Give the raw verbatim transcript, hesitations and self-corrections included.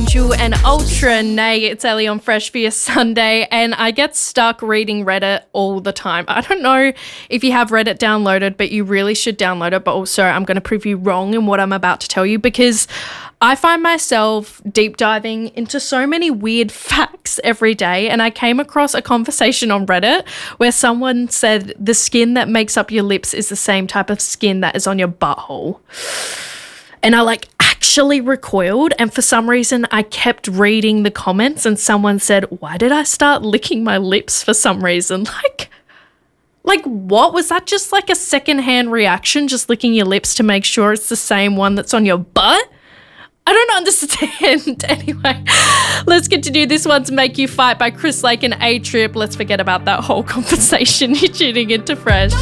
Angel and Ultra Nay. It's Ellie on Fresh for your Sunday, and I get stuck reading Reddit all the time. I don't know if you have Reddit downloaded, but you really should download it. But also, I'm going to prove you wrong in what I'm about to tell you, because I find myself deep diving into so many weird facts every day. And I came across a conversation on Reddit where someone said the skin that makes up your lips is the same type of skin that is on your butthole. And I like actually recoiled, and for some reason I kept reading the comments, and someone said, why did I start licking my lips for some reason? Like, like what? Was that just like a secondhand reaction, just licking your lips to make sure it's the same one that's on your butt? I don't understand. Anyway, let's continue. This one's Make You Fight by Chris Lake and A-Trip. Let's forget about that whole conversation. You're tuning into Fresh.